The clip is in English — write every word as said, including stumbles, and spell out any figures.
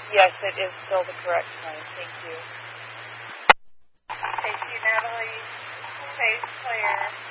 Yes, it is still the correct time. Thank you. Thank you, Natalie. Space clear.